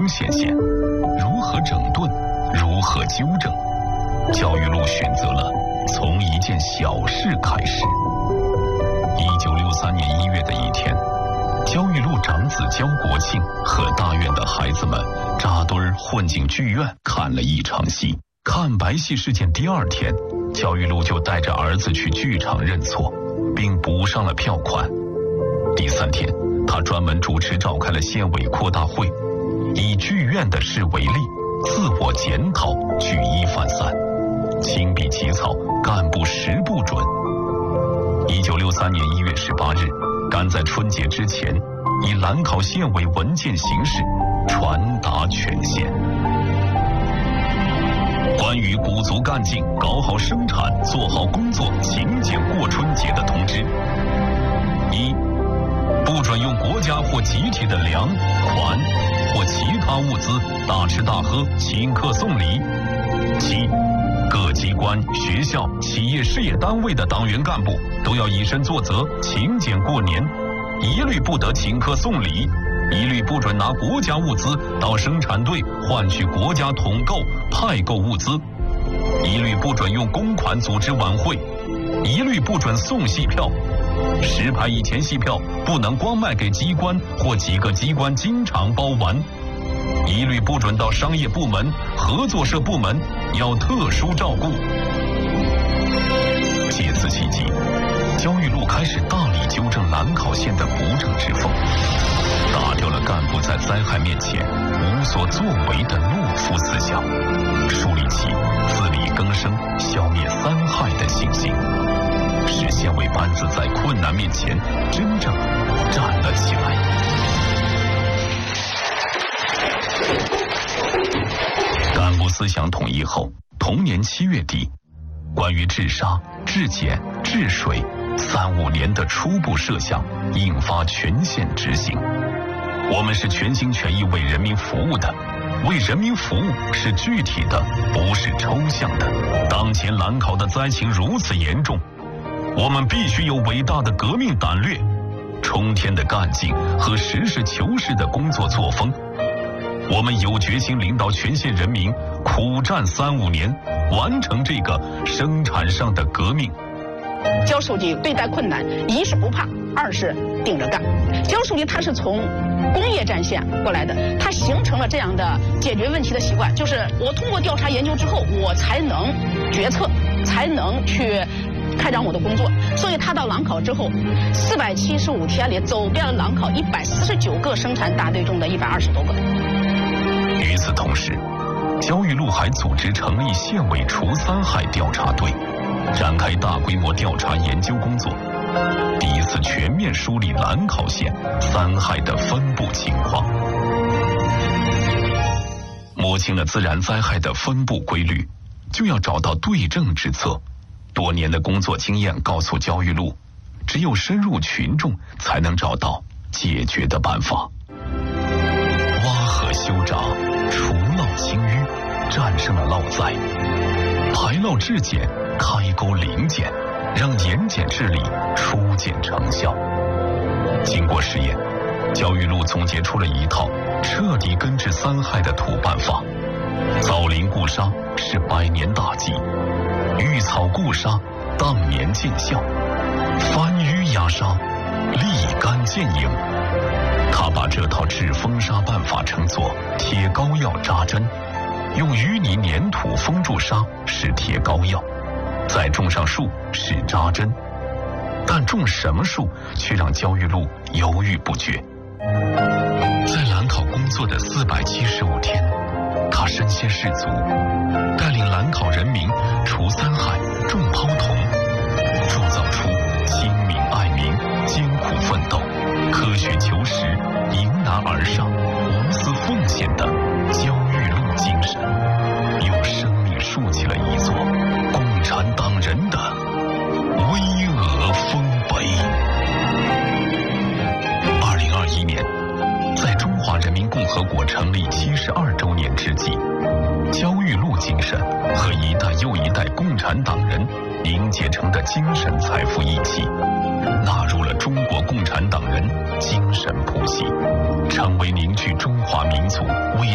现现，如何整顿，如何纠正？焦裕禄选择了从一件小事开始。1963年1月的一天，焦裕禄长子焦国庆和大院的孩子们扎堆儿混进剧院看了一场戏。看白戏事件第二天，焦裕禄就带着儿子去剧场认错，并补上了票款。第三天，他专门主持召开了县委扩大会，以剧院的事为例，自我检讨，举一反三，亲笔起草干部10不准。1963年1月18日，赶在春节之前，以兰考县委文件形式传达全县。关于鼓足干劲搞好生产做好工作勤俭过春节的通知：一、不准用国家或集体的粮款或其他物资大吃大喝请客送礼。七、各机关学校企业事业单位的党员干部都要以身作则勤俭过年，一律不得请客送礼，一律不准拿国家物资到生产队换取国家统购派购物资，一律不准用公款组织晚会，一律不准送戏票，10排以前戏票不能光卖给机关或几个机关经常包完，一律不准到商业部门、合作社部门，要特殊照顾。借此契机，焦裕禄开始大力纠正兰考县的不正之风，打掉了干部在灾害面前无所作为的懦夫思想，树立起自力更生、消灭灾害的信心，使县委班子在困难面前真正站了起来。干部思想统一后，同年7月底，关于治沙、治碱、治水3-5年的初步设想印发全县执行。我们是全心全意为人民服务的，为人民服务是具体的，不是抽象的。当前兰考的灾情如此严重，我们必须有伟大的革命胆略、冲天的干劲和实事求是的工作作风。我们有决心领导全县人民苦战3-5年，完成这个生产上的革命。 焦书记对待困难，一是不怕，二是顶着干。焦书记他是从工业战线过来的，他形成了这样的解决问题的习惯，就是我通过调查研究之后，我才能决策，才能去开展我的工作。所以他到兰考之后，475天里走遍了兰考149个生产大队中的120多个。 与此同时，焦裕禄还组织成立县委除灾害调查队，展开大规模调查研究工作，第一次全面梳理兰考县灾害的分布情况。摸清了自然灾害的分布规律，就要找到对症之策。多年的工作经验告诉焦裕禄，只有深入群众，才能找到解决的办法。挖河修闸，除涝清淤，战胜了涝灾；排涝治碱，开沟临检，让盐碱治理初见成效。经过试验，焦裕禄总结出了一套彻底根治灾害的土办法：造林固沙是100年大计，育草固沙当年见效，翻淤压沙立竿见影。他把这套治封沙办法称作铁膏药扎针，用淤泥粘土封住沙是铁膏药，再种上树是扎针。但种什么树却让焦裕禄犹豫不决。在兰考工作的475天，他身先士卒，带领兰考人民除灾害、种匏桐，铸造出亲民爱民、艰苦奋斗、科学求实、迎难而上、无私奉献的焦裕禄精神，用生命竖起了一座共产党人的巍峨丰碑。2021年，在中华人民共和国成立72周年之际，焦裕禄精神和一代又一代共产党人凝结成的精神财富一起，纳入了中国共产党人精神谱系，成为凝聚中华民族伟